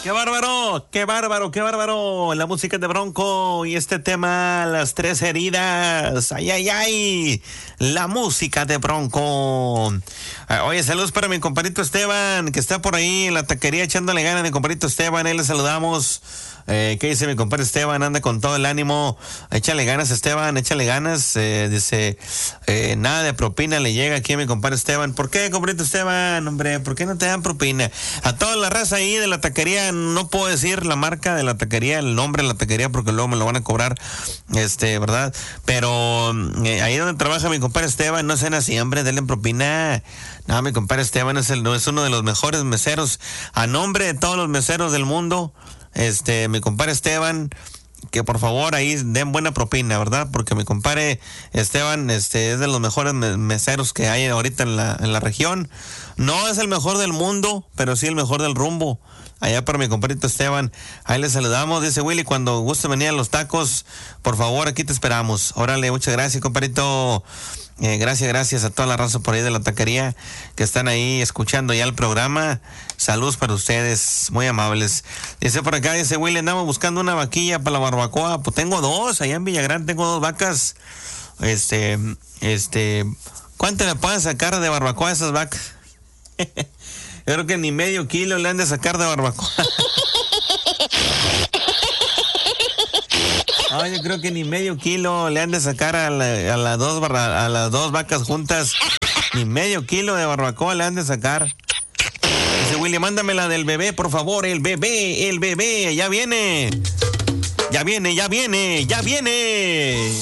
¡Qué bárbaro! ¡Qué bárbaro! ¡Qué bárbaro! La música de Bronco y este tema, Las Tres Heridas. ¡Ay, ay, ay! La música de Bronco. Oye, saludos para mi compadrito Esteban, que está por ahí en la taquería echándole ganas. Mi compadrito Esteban, ahí le saludamos. ¿Qué dice mi compadre Esteban? Anda con todo el ánimo. Échale ganas, Esteban, échale ganas. Dice, nada de propina le llega aquí a mi compadre Esteban. ¿Por qué, compadrito Esteban? Hombre, ¿por qué no te dan propina? A toda la raza ahí de la taquería, no puedo decir la marca de la taquería, el nombre de la taquería, porque luego me lo van a cobrar, ¿verdad? Pero ahí donde trabaja mi compadre Esteban, no sean así, hombre, denle propina. No, mi compadre Esteban es uno de los mejores meseros. A nombre de todos los meseros del mundo, mi compadre Esteban, que por favor ahí den buena propina, ¿verdad? Porque mi compadre Esteban es de los mejores meseros que hay ahorita en la región. No es el mejor del mundo, pero sí el mejor del rumbo. Allá para mi compadrito Esteban, ahí le saludamos. Dice Willy, cuando guste venir a los tacos, por favor, aquí te esperamos. Órale, muchas gracias, compadrito. Gracias a toda la raza por ahí de la taquería que están ahí escuchando ya el programa. Saludos para ustedes, muy amables. Dice por acá, dice Willy, andamos buscando una vaquilla para la barbacoa. Pues tengo dos, allá en Villagrán tengo dos vacas. ¿Cuánto le pueden sacar de barbacoa a esas vacas? Yo creo que ni medio kilo le han de sacar de barbacoa. No, yo creo que ni medio kilo le han de sacar a las dos vacas juntas. Ni medio kilo de barbacoa le han de sacar. Dice Willy, mándame la del bebé, por favor. El bebé, ya viene. Ya viene.